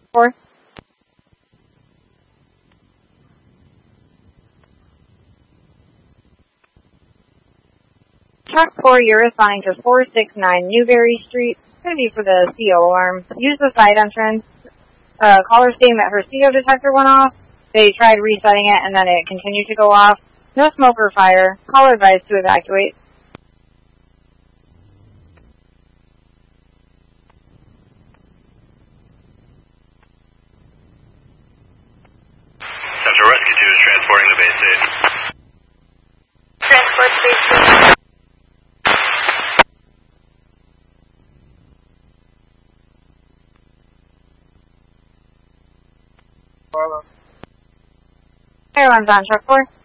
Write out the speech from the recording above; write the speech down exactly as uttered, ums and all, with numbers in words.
four. Truck four, you're responding to four six nine Newberry Street. It's going to be for the C O alarm. Use the side entrance. Uh, caller stating that her C O detector went off. They tried resetting it and then it continued to go off. No smoke or fire. Caller advised to evacuate. Central Rescue two is transporting the base aid. Transport base aid. Airline's on truck four.